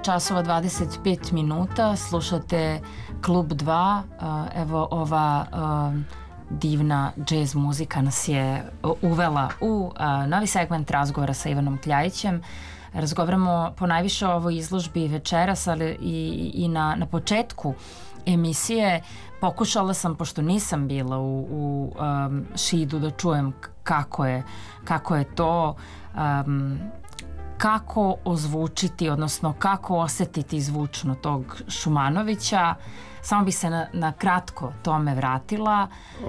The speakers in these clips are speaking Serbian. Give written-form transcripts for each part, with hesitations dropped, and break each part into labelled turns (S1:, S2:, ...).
S1: časova 25 minuta, slušate Klub 2, evo ova divna džez muzika nas je uvela u novi segment razgovora sa Ivanom Kljajićem. Razgovaramo ponajviše o ovoj izložbi večeras, ali i na početku emisije pokušala sam, pošto nisam bila u Šidu, da čujem kako je to, kako ozvučiti, odnosno kako osetiti zvučno tog Šumanovića. Samo bi se na kratko tome vratila.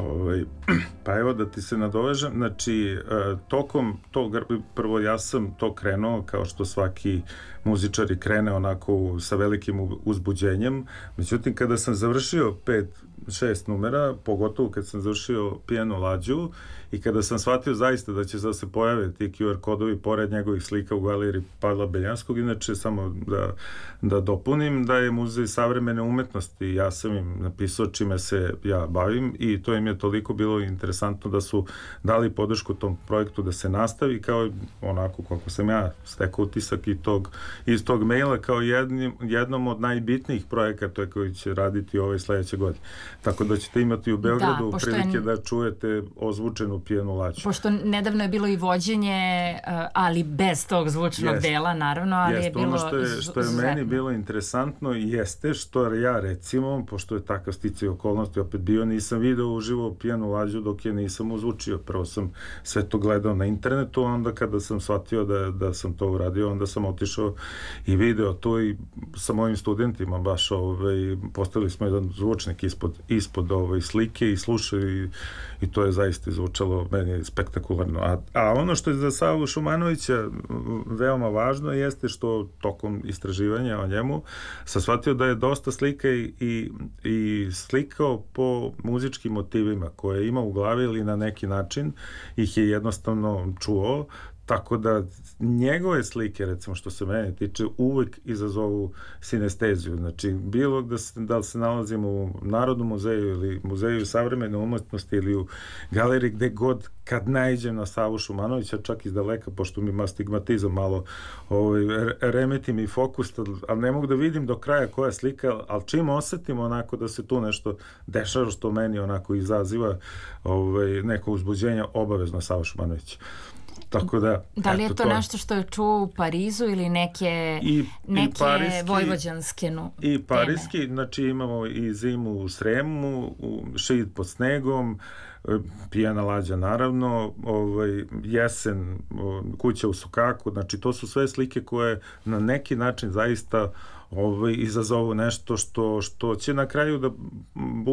S2: Pa evo da ti se nadovežem, znači tokom tog, prvo ja sam to krenuo kao što svaki muzičar i krene onako sa velikim uzbuđenjem, međutim kada sam završio 5-6 numera, pogotovo kad sam završio Pijanu lađu i kada sam shvatio zaista da će da se pojave ti QR kodovi pored njegovih slika u galeriji Pavla Beljanskog, inače samo da dopunim da je Muzej savremene umetnosti, ja sam im napisao čime se ja bavim i to im je toliko bilo interesantno da su dali podršku tom projektu da se nastavi, kao onako kako sam ja stekao utisak iz tog maila kao jednom od najbitnijih projekata koji će raditi ove sledeće godine. Tako da ćete imati u Beogradu prilike da čujete ozvučenu Pijanu lađu.
S1: Pošto nedavno je bilo i vođenje, ali bez tog zvučnog dela, naravno, ali je bilo
S2: ono što je meni bilo interesantno jeste što ja recimo, pošto je takav sticaj okolnosti opet bio, nisam video uživo Pijanu lađu dok je nisam uzvučio. Prvo sam sve to gledao na internetu, onda kada sam shvatio da sam to uradio, onda sam otišao i video to i sa mojim studentima baš postavili smo jedan zvučnik ispod slike i slušali i to je zaista zvučalo meni spektakularno. A ono što je za Savu Šumanovića veoma važno jeste što tokom istraživanja o njemu sam shvatio da je dosta slika i slikao po muzičkim motivima koje ima u glavi ili na neki način ih je jednostavno čuo. Tako da njegove slike, recimo što se mene tiče, uvek izazovu sinesteziju. Znači, bilo da li se nalazimo u Narodnom muzeju ili Muzeju savremene umetnosti ili u galeriji, gde god kad naiđem na Savu Šumanovića, čak iz daleka, pošto mi ima stigmatizam malo, remeti mi fokus, ali ne mogu da vidim do kraja koja slika, ali čim osetim onako da se tu nešto dešava što meni onako izaziva neko uzbuđenje, obavezno Sava Šumanovića. Tako
S1: da li je to nešto što je čuo u Parizu ili neke vojvođanske teme?
S2: I parijski, znači imamo i zimu u Sremu, Šid pod snegom, Pijana lađa naravno, jesen, kuća u Sukaku, znači to su sve slike koje na neki način zaista izazovu nešto što će na kraju da